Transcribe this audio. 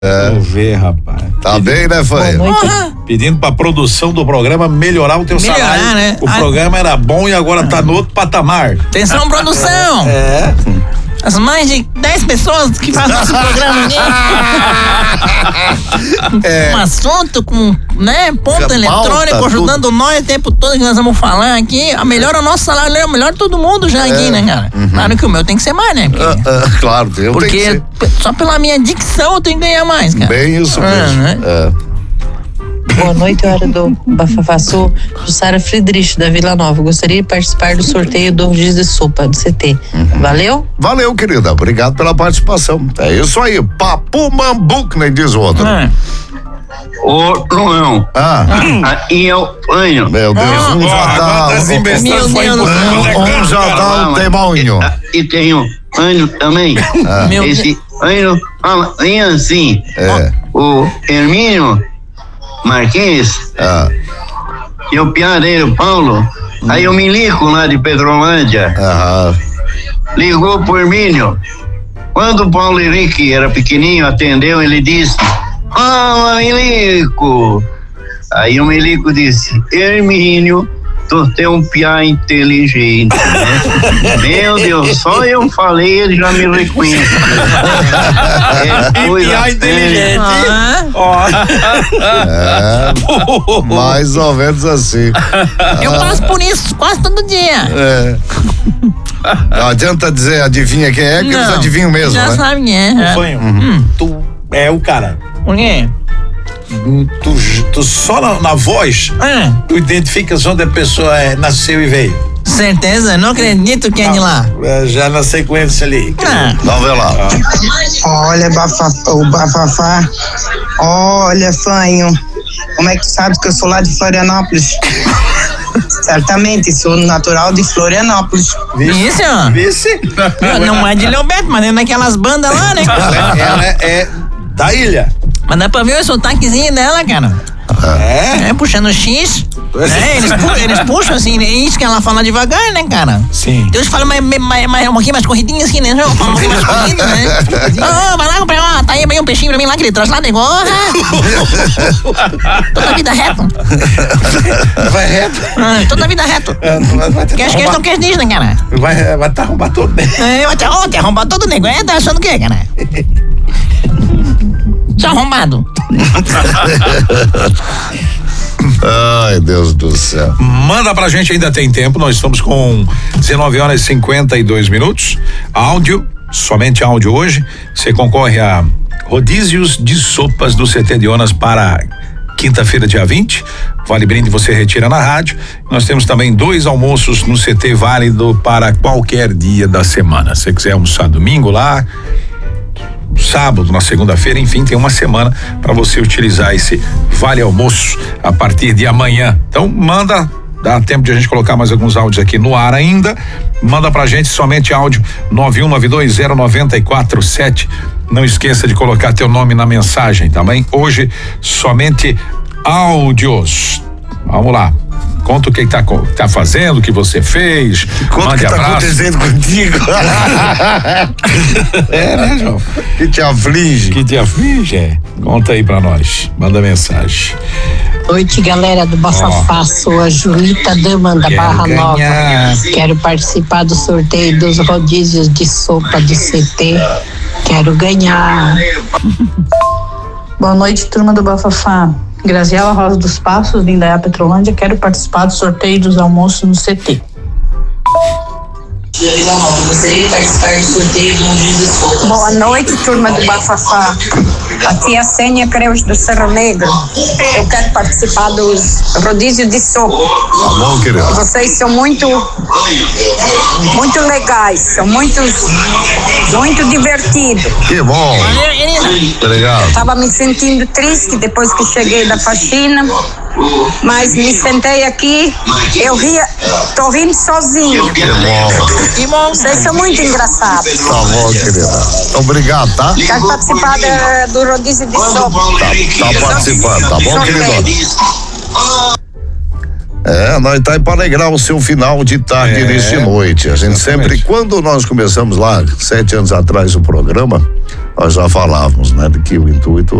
Vamos ver, rapaz. Tá bem, né, Fanha? Pedindo pra produção do programa melhorar o teu salário. Né? O programa era bom e agora tá no outro patamar. Atenção, produção! As mais de 10 pessoas que fazem esse programa aqui. Um assunto com, né, ponto eletrônico ajudando nós o tempo todo que nós vamos falar aqui. Melhora o nosso salário, melhora todo mundo já aqui, né, cara? Claro que o meu tem que ser mais, né? Claro, eu porque tenho que ser. Só pela minha dicção eu tenho que ganhar mais, cara. Bem isso mesmo. Né? Boa noite, hora do Bafafá. Sou Jussara Friedrich, da Vila Nova. Gostaria de participar do sorteio do rodízio de sopa do CT. Valeu? Valeu, querida. Obrigado pela participação. É isso aí. Papo Mambu, que nem diz o outro. Ô, Noel. Aí é o Fanho. Meu Deus, um já dá. Um já dá o demônio. E tem o Fanho também. Esse Fanho fala bem assim. O Hermínio Marquinhos e o piadeiro Paulo, aí o Milico lá de Petrolândia ligou pro Hermínio. Quando o Paulo Henrique era pequenininho, atendeu, ele disse: "Fala, Milico." Aí o Milico disse: "Hermínio, tu tem um piá inteligente, né?" Meu Deus, só eu falei, ele já me reconhece. Piá inteligente. Mais ou menos assim. Eu passo por isso quase todo dia. Não adianta dizer adivinha quem é, que eles adivinham mesmo, já né? Sabe quem é. Tu é o cara. Por quê? Tu só na voz, tu identificas onde a pessoa nasceu e veio. Certeza? Não acredito que é de lá. Já na sequência ali. Vamos ver lá. Olha, o Bafafá. Olha, Fanho. Como é que tu sabe que eu sou lá de Florianópolis? Certamente, sou natural de Florianópolis. Vice? Não é de Leoberto, mas é naquelas bandas lá, né? Ela é da ilha. Mas dá pra ver o sotaquezinho dela, cara. Puxando o X. Eles puxam assim, isso que ela fala devagar, né, cara? Sim. Deus fala um pouquinho mais corridinho assim, né? Um pouquinho mais corrido, né? Vai lá comprar, tá aí um peixinho pra mim lá que ele trouxe lá de gorra. Toda a vida reto. Vai reto? Toda a vida reto. Quer não quer disso, né, cara? Vai te arrombar todo, né? Vai te arrombar todo, nego. Tá achando o quê, cara? Seu arrombado. Ai, Deus do céu. Manda pra gente, ainda tem tempo. Nós estamos com 19h52. Áudio, somente áudio hoje. Você concorre a rodízios de sopas do CT de Onas para quinta-feira, dia 20. Vale brinde, você retira na rádio. Nós temos também 2 almoços no CT válido para qualquer dia da semana. Se você quiser almoçar domingo lá, sábado, na segunda-feira, enfim, tem uma semana para você utilizar esse vale almoço a partir de amanhã. Então manda, dá tempo de a gente colocar mais alguns áudios aqui no ar ainda. Manda pra gente somente áudio 91920947. Não esqueça de colocar teu nome na mensagem, tá bem? Hoje somente áudios. Vamos lá. Conta o que tá fazendo, o que você fez. Conta o que tá acontecendo contigo. Né, João? Que te aflige. Conta aí pra nós. Manda mensagem. Noite, galera do Bafafá. Sou a Julita Dama da Barra Nova. Quero participar do sorteio dos rodízios de sopa do CT. Quero ganhar. Boa noite, turma do Bafafá. Graziela Rosa dos Passos, de Indaiá, Petrolândia. Quero participar do sorteio dos almoços no CT. Boa noite, turma do Bafafá. Aqui é a Sênia Creus do Cerro Negro. Eu quero participar dos rodízios de sopa. Tá bom, querido. Vocês são muito legais, são muito divertidos. Que bom. Obrigado. Tava me sentindo triste depois que cheguei da faxina, mas me sentei aqui, tô rindo sozinho. Que bom. Vocês são muito engraçados. Tá bom, querida. Obrigado, tá? Quero participar do rodízio de sopa. Tá participando, tá bom, querido? Nós tá aí para alegrar o seu final de tarde, início de noite. A gente sempre, quando nós começamos lá, 7 anos atrás o programa, nós já falávamos, né, de que o intuito